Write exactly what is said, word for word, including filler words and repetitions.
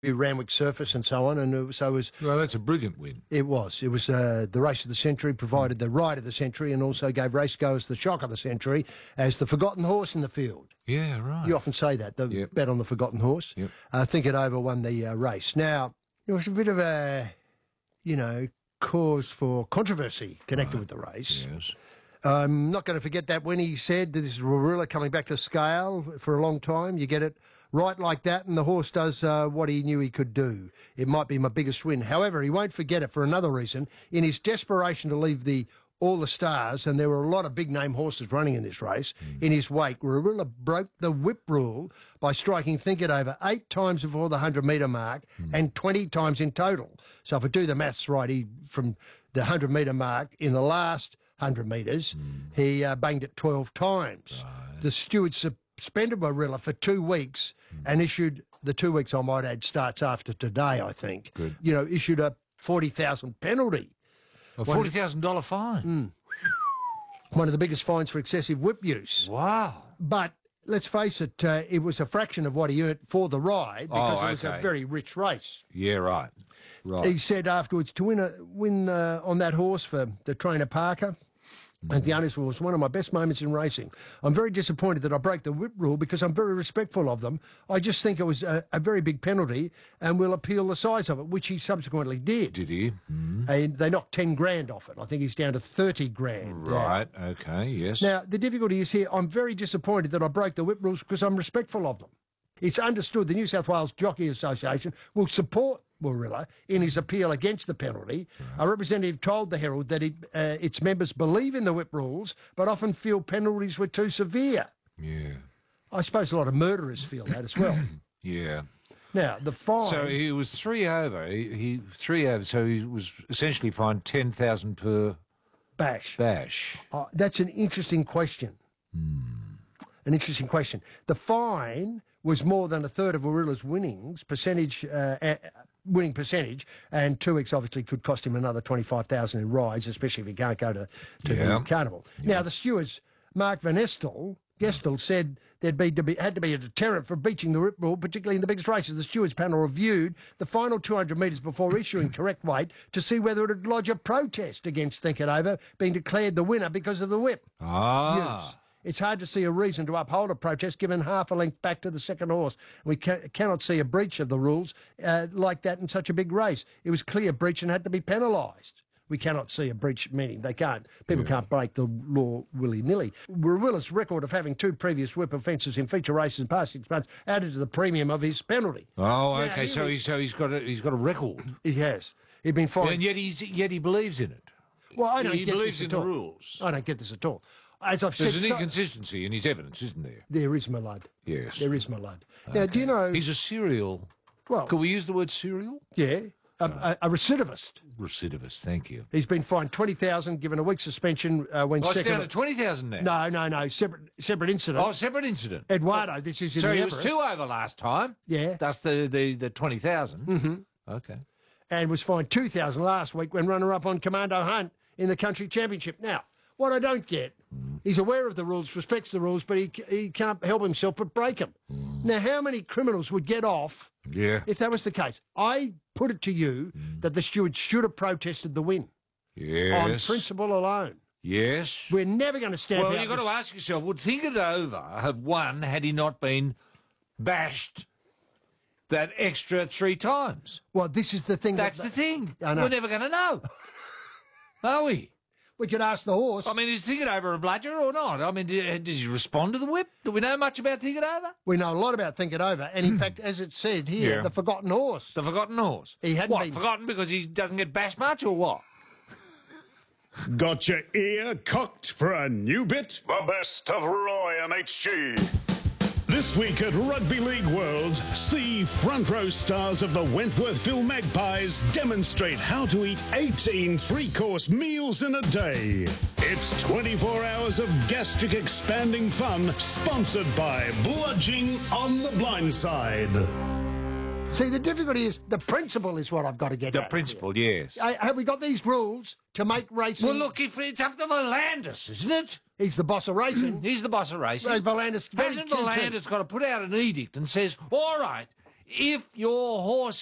Randwick Surface and so on, and it was, so it was... Well, that's a brilliant win. It was. It was uh, the race of the century, provided the ride of the century, and also gave racegoers the shock of the century as the forgotten horse in the field. Yeah, right. You often say that, the Yep. bet on the forgotten horse. Yep. Uh, Think It Over won the uh, race. Now, there was a bit of a, you know, cause for controversy connected with the race. Yes. I'm not going to forget that when he said that this is Warilla coming back to scale for a long time. You get it right like that, and the horse does uh, what he knew he could do. It might be my biggest win. However, he won't forget it for another reason. In his desperation to leave the All the Stars, and there were a lot of big-name horses running in this race, mm. in his wake, Warilla broke the whip rule by striking Think It Over eight times before the hundred-metre mark mm. and twenty times in total. So if I do the maths right, he from the hundred-metre mark in the last hundred metres, mm. he uh, banged it twelve times. Right. The steward suspended Warilla for two weeks mm. and issued, the two weeks I might add starts after today, I think, Good. you know, issued a forty thousand penalty. A forty thousand dollars fine? Mm, one of the biggest fines for excessive whip use. Wow. But let's face it, uh, it was a fraction of what he earned for the ride because oh, it was okay. a very rich race. Yeah, right. Right. He said afterwards, to win a, win uh, on that horse for the trainer Parker, and the owners was one of my best moments in racing. I'm very disappointed that I broke the whip rule because I'm very respectful of them. I just think it was a, a very big penalty and will appeal the size of it, which he subsequently did. Did he? Mm. And they knocked ten grand off it. I think he's down to thirty grand. Right, now. okay, yes. Now, the difficulty is here, I'm very disappointed that I broke the whip rules because I'm respectful of them. It's understood the New South Wales Jockey Association will support Warilla in his appeal against the penalty. Right. A representative told the Herald that it, uh, its members believe in the whip rules but often feel penalties were too severe. Yeah. I suppose a lot of murderers feel that as well. Yeah. Now, the fine... So he was three over. He, he three over, so he was essentially fined ten thousand per... Bash. Bash. Uh, that's an interesting question. Hmm. An interesting question. The fine was more than a third of Warilla's winnings, percentage, uh, uh, winning percentage, and two weeks obviously could cost him another twenty-five thousand in rides, especially if he can't go to, to yeah. the carnival. Yeah. Now, the stewards, Mark Van Estel, Gestel said there'd be to be had to be a deterrent for breaching the whip rule, particularly in the biggest races. The stewards panel reviewed the final two hundred metres before issuing correct weight to see whether it would lodge a protest against Think It Over being declared the winner because of the whip. Ah. Use. It's hard to see a reason to uphold a protest given half a length back to the second horse. We ca cannot see a breach of the rules uh, like that in such a big race. It was clear breach and had to be penalised. We cannot see a breach, meaning they can't. People yeah. can't break the law willy-nilly. Warilla's record of having two previous whip offences in feature races in the past six months added to the premium of his penalty. Oh, okay. Now, so, he, so he's got a, he's got a record. He has. He'd been fined. And yet he's yet he believes in it. Well, I don't he get believes this in at all. the rules. I don't get this at all. As I've There's said, an so, inconsistency in his evidence, isn't there? There is, my lad. Yes. There is, my lad. Okay. Now, do you know... He's a serial... Well... Can we use the word serial? Yeah. A, a, a recidivist. Recidivist, thank you. He's been fined twenty thousand dollars, given a week's suspension uh, when oh, second... it's down to twenty thousand dollars now? No, no, no. Separate separate incident. Oh, separate incident. Eduardo, this is in So the he Everest. was two over last time. Yeah. That's the, the, the twenty thousand. Mm-hmm. Okay. And was fined two thousand dollars last week when runner-up on Commando Hunt in the country championship. Now, what I don't get, mm. he's aware of the rules, respects the rules, but he he can't help himself but break them. Mm. Now, how many criminals would get off yeah. if that was the case? I put it to you mm. that the steward should have protested the win. Yes. On principle alone. Yes. We're never going to stand Well, out you've got this... to ask yourself, would Think It Over have won had he not been bashed that extra three times? Well, this is the thing. That's that, the thing. I know. We're never going to know. Are we? We could ask the horse. I mean, is Think It Over a bludger or not? I mean, does he respond to the whip? Do we know much about Think It Over? We know a lot about Think It Over, and in fact, as it said here, yeah. the forgotten horse. The forgotten horse? He hadn't what, been... forgotten because he doesn't get bashed much, or what? Got your ear cocked for a new bit? The best of Roy and H G. This week at Rugby League World, see front row stars of the Wentworthville Magpies demonstrate how to eat eighteen three-course meals in a day. It's twenty-four hours of gastric expanding fun, sponsored by Bludging on the Blind Side. See, the difficulty is the principle is what I've got to get The at principle, here. yes. Uh, have we got these rules to make racing... Well, look, if it's up to Volandis, isn't it? He's the boss of racing. He's the boss of racing. Well, Volandis... Hasn't Volandis got to put out an edict and says, all right, if your horse